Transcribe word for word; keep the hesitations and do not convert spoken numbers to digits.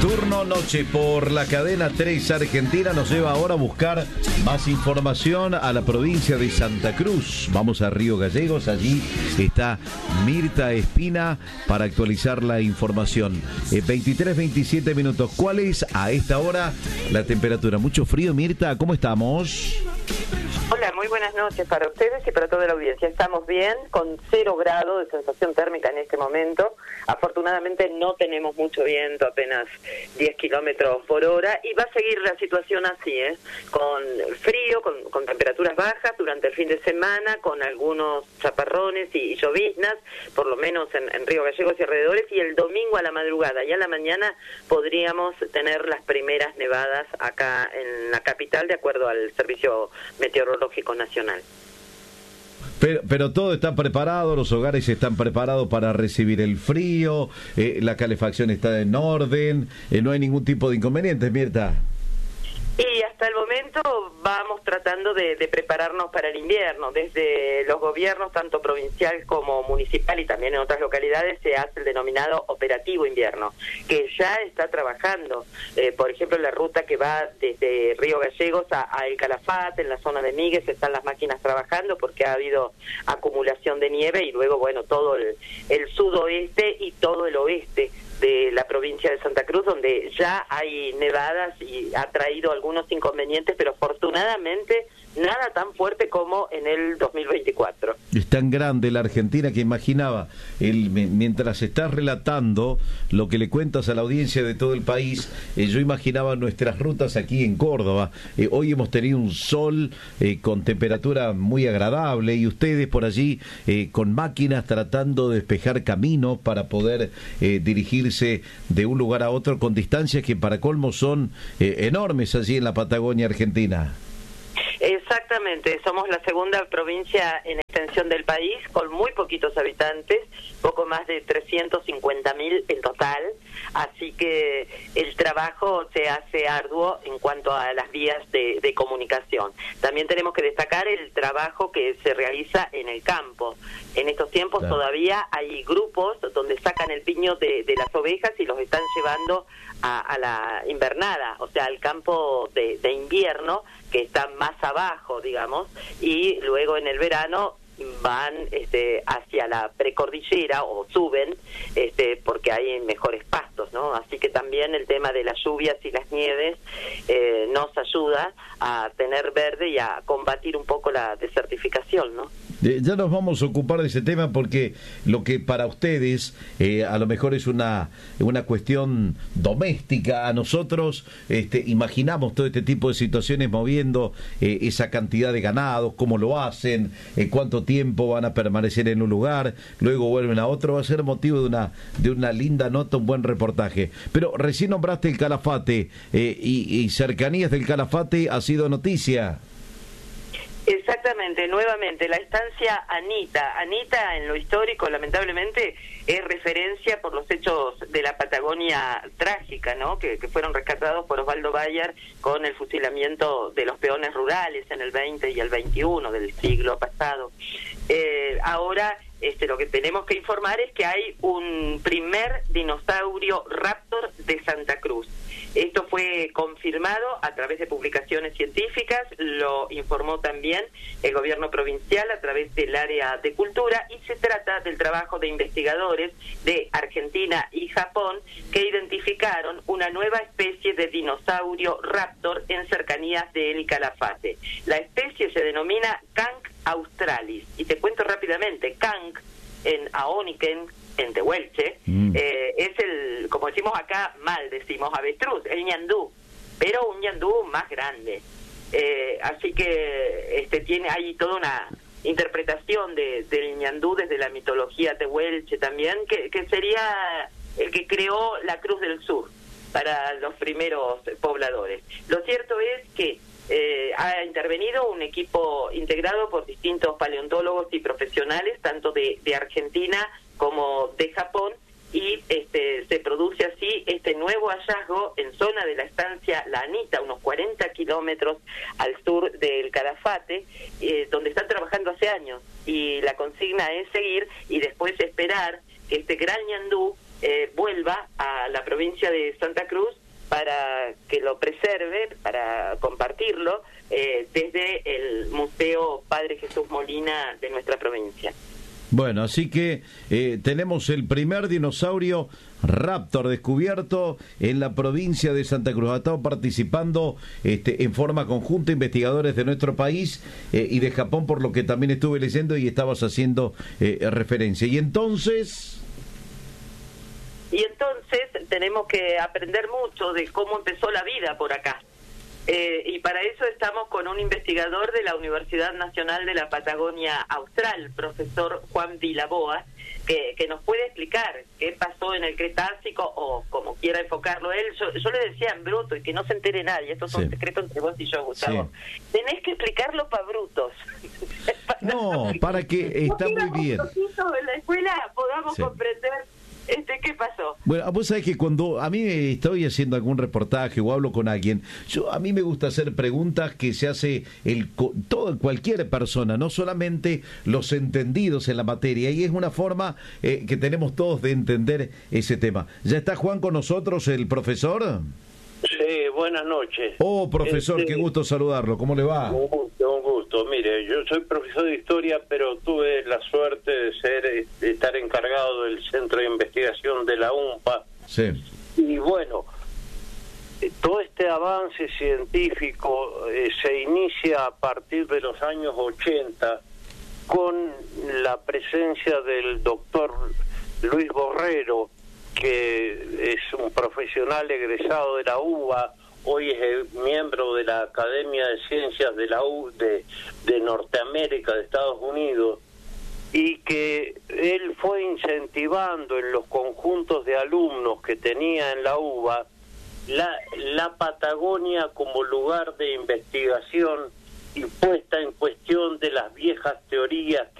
Turno noche por la cadena tres Argentina nos lleva ahora a buscar más información a la provincia de Santa Cruz. Vamos a Río Gallegos, allí está Mirta Espina para actualizar la información. Eh, veintitrés, veintisiete minutos. ¿Cuál es a esta hora la temperatura? Mucho frío, Mirta, ¿cómo estamos? Hola, muy buenas noches para ustedes y para toda la audiencia. Estamos bien, con cero grado de sensación térmica en este momento. Afortunadamente no tenemos mucho viento, apenas diez kilómetros por hora, y va a seguir la situación así, ¿eh? Con frío, con, con temperaturas bajas durante el fin de semana, con algunos chaparrones y, y lloviznas, por lo menos en, en Río Gallegos y alrededores, y el domingo a la madrugada y a la mañana podríamos tener las primeras nevadas acá en la capital, de acuerdo al Servicio Meteorológico Nacional. Pero, pero todo está preparado, los hogares están preparados para recibir el frío, eh, la calefacción está en orden, eh, no hay ningún tipo de inconvenientes, Mirta. Y hasta el momento vamos tratando de, de prepararnos para el invierno. Desde los gobiernos, tanto provincial como municipal y también en otras localidades, se hace el denominado operativo invierno, que ya está trabajando. Eh, por ejemplo, la ruta que va desde Río Gallegos a, a El Calafate, en la zona de Míguez, están las máquinas trabajando porque ha habido acumulación de nieve, y luego, bueno, todo el, el sudoeste y todo el oeste de la provincia de Santa Cruz, donde ya hay nevadas y ha traído algunos inconvenientes, pero afortunadamente nada tan fuerte como en el dos mil veinticuatro. Es tan grande la Argentina que imaginaba, el, mientras estás relatando lo que le cuentas a la audiencia de todo el país, eh, yo imaginaba nuestras rutas aquí en Córdoba. Eh, hoy hemos tenido un sol eh, con temperatura muy agradable, y ustedes por allí eh, con máquinas tratando de despejar caminos para poder eh, dirigirse de un lugar a otro con distancias que para colmo son eh, enormes allí en la Patagonia Argentina. Exactamente, somos la segunda provincia en extensión del país, con muy poquitos habitantes, poco más de trescientos cincuenta mil en total, así que el trabajo se hace arduo en cuanto a las vías de, de comunicación. También tenemos que destacar el trabajo que se realiza en el campo. En estos tiempos claro. Todavía hay grupos donde sacan el piño de, de las ovejas y los están llevando a, a la invernada, o sea, al campo de, de invierno, que está más abajo, digamos, y luego en el verano van este, hacia la precordillera o suben este, porque hay mejores pastos, ¿no? Así que también el tema de las lluvias y las nieves eh, nos ayuda a tener verde y a combatir un poco la desertificación, ¿no? Eh, ya nos vamos a ocupar de ese tema, porque lo que para ustedes eh, a lo mejor es una una cuestión doméstica, a nosotros este, imaginamos todo este tipo de situaciones moviendo eh, esa cantidad de ganados, cómo lo hacen, eh, cuánto tiempo van a permanecer en un lugar, luego vuelven a otro. Va a ser motivo de una de una linda nota, un buen reportaje. Pero recién nombraste el Calafate eh, y, y cercanías del Calafate ha sido noticia. Exactamente, nuevamente, la estancia Anita. Anita, en lo histórico, lamentablemente, es referencia por los hechos de la Patagonia trágica, ¿no? Que, que fueron rescatados por Osvaldo Bayer con el fusilamiento de los peones rurales en el veinte y el veintiuno del siglo pasado. Eh, ahora, este, lo que tenemos que informar es que hay un primer dinosaurio raptor de Santa Cruz. Esto fue confirmado a través de publicaciones científicas, lo informó también el gobierno provincial a través del área de cultura, y se trata del trabajo de investigadores de Argentina y Japón que identificaron una nueva especie de dinosaurio raptor en cercanías de El Calafate. La especie se denomina Canc australis, y te cuento rápidamente. Canc en Aoniken, en Tehuelche, mm. eh, es el, como decimos acá, mal decimos avestruz, el ñandú, pero un ñandú más grande. Eh, así que este tiene ahí toda una interpretación de, del ñandú desde la mitología tehuelche también, que, que sería el que creó la Cruz del Sur para los primeros pobladores. Lo cierto es que Eh, ha intervenido un equipo integrado por distintos paleontólogos y profesionales, tanto de, de Argentina como de Japón, y este, se produce así este nuevo hallazgo en zona de la estancia La Anita, unos cuarenta kilómetros al sur del Calafate, eh, donde están trabajando hace años, y la consigna es seguir y después esperar que este gran ñandú eh, vuelva a la provincia de Santa Cruz para que lo preserve, para compartirlo eh, desde el Museo Padre Jesús Molina de nuestra provincia. Bueno, así que eh, tenemos el primer dinosaurio Raptor descubierto en la provincia de Santa Cruz. Ha estado participando este, en forma conjunta investigadores de nuestro país eh, y de Japón, por lo que también estuve leyendo y estabas haciendo eh, referencia. Y entonces... Y entonces tenemos que aprender mucho de cómo empezó la vida por acá. Eh, y para eso estamos con un investigador de la Universidad Nacional de la Patagonia Austral, profesor Juan Vilaboa, que, que nos puede explicar qué pasó en el Cretácico, o como quiera enfocarlo él. Yo, yo le decía en bruto, y que no se entere nadie, estos son sí. secretos entre vos y yo, Gustavo. Sí. Tenés que explicarlo para brutos. No, para que está muy bien. En la escuela podamos sí. comprender este qué pasó. Bueno, vos sabés que cuando a mí estoy haciendo algún reportaje o hablo con alguien, yo a mí me gusta hacer preguntas que se hace el todo cualquier persona, no solamente los entendidos en la materia, y es una forma eh, que tenemos todos de entender ese tema. ¿Ya está Juan con nosotros, el profesor? Sí, buenas noches. Oh, profesor, este, qué gusto saludarlo. ¿Cómo le va? Un gusto, un gusto. Mire, yo soy profesor de historia, pero tuve la suerte de ser de estar encargado del Centro de Investigación de la U M P A. Sí. Y bueno, todo este avance científico eh, se inicia a partir de los años ochenta con la presencia del doctor Luis Borrero, que es un profesional egresado de la U B A, hoy es el miembro de la Academia de Ciencias de la U de, de Norteamérica, de Estados Unidos, y que él fue incentivando en los conjuntos de alumnos que tenía en la U B A la, la Patagonia como lugar de investigación y puesta en cuestión de las viejas teorías que